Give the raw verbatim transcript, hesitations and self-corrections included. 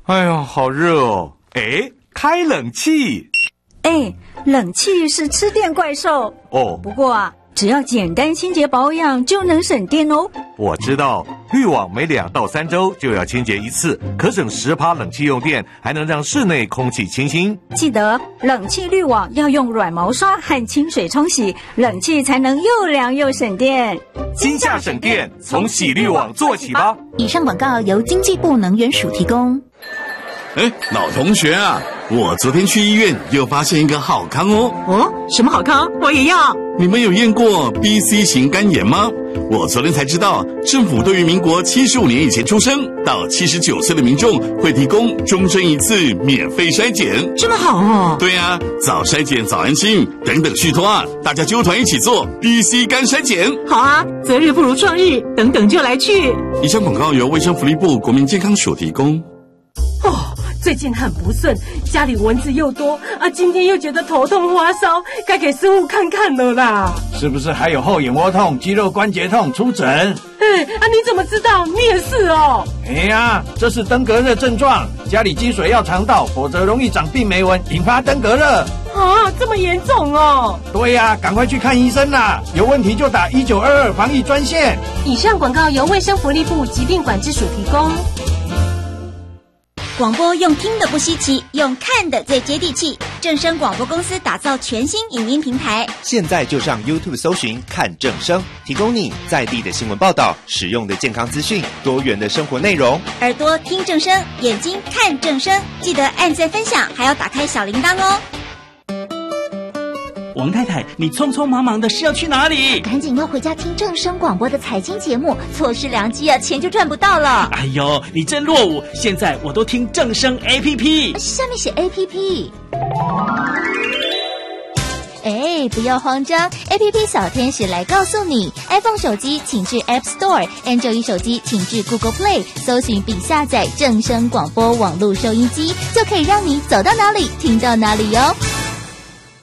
哎呀，好热哦！哎，开冷气。 哎，冷气是吃电怪兽哦。 不过啊，只要简单清洁保养就能省电哦。 我知道，滤网每两到三周就要清洁一次，可省十趴冷气用电，还能让室内空气清新。 记得冷气滤网要用软毛刷和清水冲洗，冷气才能又凉又省电。 今夏省电，从洗滤网做起吧。 以上广告由经济部能源署提供。 哎，老同学啊，我昨天去医院又发现一个好康哦。 哦，什么好康？我也要。 你们有验过 B C 型肝炎吗？我昨天才知道，政府对于民国七十五年以前出生到七十九岁的民众会提供终身一次免费筛检。 这么好哦？ 对啊，早筛检早安心，等等续托啊，大家揪团一起做 B C 肝筛检。 好啊，择日不如撞日，等等就来去。 以上广告由卫生福利部国民健康署提供。 哦，最近很不顺，家里蚊子又多啊，今天又觉得头痛发烧，该给师傅看看了啦。 是不是还有后眼窝痛、肌肉关节痛？出诊。 哎啊，你怎么知道？你也是哦。 哎呀，这是登革热症状，家里积水要常倒，否则容易长病媒蚊，引发登革热。 啊，这么严重哦？ 对呀，赶快去看医生啦！有问题就打一九二二防疫专线。 以上广告由卫生福利部疾病管制署提供。 广播用听的不稀奇，用看的最接地气。正声广播公司打造全新影音平台， 现在就上 YouTube 搜寻看正声，提供你在地的新闻报道、实用的健康资讯、多元的生活内容。 耳朵听正声，眼睛看正声，记得按赞分享，还要打开小铃铛哦。 王太太，你匆匆忙忙的是要去哪里？ 赶紧要回家听正声广播的财经节目，错失良机啊，钱就赚不到了。 哎呦，你真落伍！现在我都听正声 A P P， 下面写 A P P。哎，不要慌张 ，A P P 小天使来告诉你 ，iPhone 手机请至 App Store，Android 手机请至 Google Play， 搜寻并下载正声广播网络收音机，就可以让你走到哪里听到哪里哟。